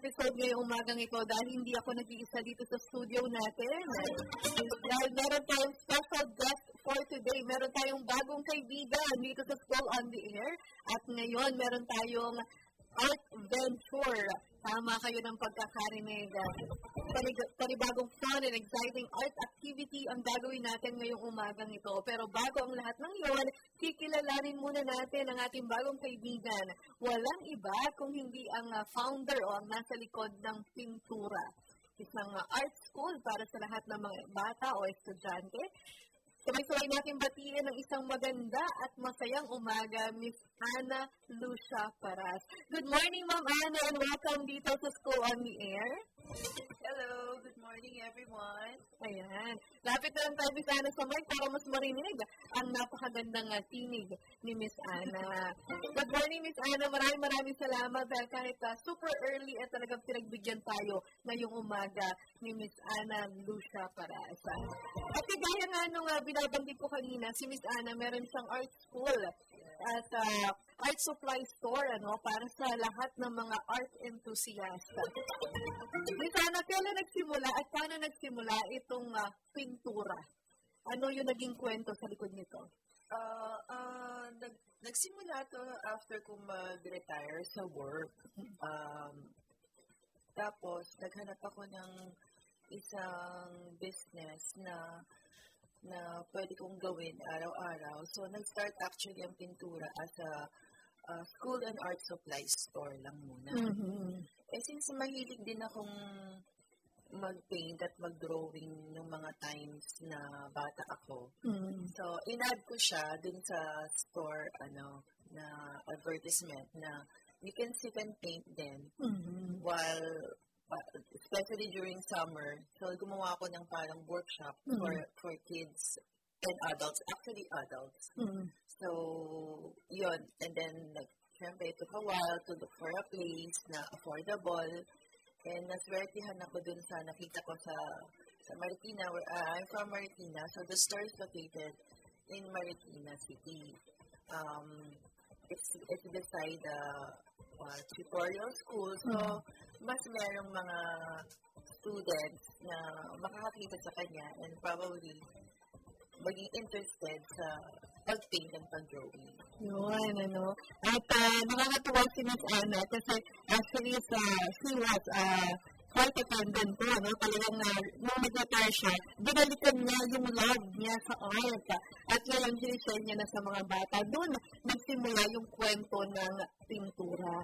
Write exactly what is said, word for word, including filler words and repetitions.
episode ngayong umagang ito dahil hindi ako nag-iisa dito sa studio natin. Dahil meron tayong special guest for today. Meron tayong bagong kaibigan dito sa School on the Air. At ngayon, meron tayong art venture. Tama kayo ng pagkakarinig. Panibagong fun and exciting art activity ang gagawin natin ngayong umagang ito. Pero bago ang lahat ng iyon, kikilalanin muna natin ang ating bagong kaibigan. Walang iba kung hindi ang founder o ang nasa likod ng pintura. Isang art school para sa lahat ng mga bata o estudyante. Sabay-sabay natin batiin ng isang maganda at masayang umaga, Miss Ana Lucia Paras. Good morning, Ma'am Ana, and welcome dito sa School on the Air. Hello, good morning everyone. Ayan. Lapit na lang tayo, Miss Ana, sa mic para mas marinig ang napakagandang uh, tinig ni Miss Ana. Good morning, Miss Ana. Maraming maraming salamat dahil kahit uh, super early at talagang pinagbigyan tayo ngayong umaga ni Miss Ana Lucia Paras. At kagaya nga nung uh, binabanggit ko kanina, si Miss Ana meron siyang art school at uh, art supply store ano para sa lahat ng mga art enthusiast. Miss Ana, kailan nagsimula at paano nagsimula itong uh, pintura? Ano yung naging kwento sa likod nito? Uh, uh, nag, nagsimula to after ko mag-retire sa work. Um, tapos, naghanap ako ng isang business na na pwede kong gawin araw-araw. So, nag-start actually ang pintura as a uh, school and art supply store lang muna. Mm-hmm. Eh, since mahilig din akong mag-paint at mag-drawing ng mga times na bata ako. Mm-hmm. So, in-add ko siya dun sa store, ano, na advertisement na you can sit and paint then mm-hmm. while Uh, especially during summer. So, gumawa ako ng parang workshop mm-hmm. for for kids and adults. Actually, adults. Mm-hmm. So, yun. And then, like, syempre, it took a while to look for a place na affordable. And naswertihan ako dun sa nakita ko sa sa Marikina. Where, uh, I'm from Marikina. So, the store is located in Marikina City. Um, it's, it's beside the uh, tutorial school. So, mm-hmm. mas merong mga students na makakakita sa kanya and probably maging interested sa pag-paint and pag-drawing. Yun, ano. At uh, nakakatuwa si Miss Ana kasi actually sa she was uh, quite attendant ko, ano. Talagang uh, nung nag-retire siya, binalikan niya yung love niya sa art. At ngayon, sinishare niya na sa mga bata. Doon nagsimula yung kwento ng pintura.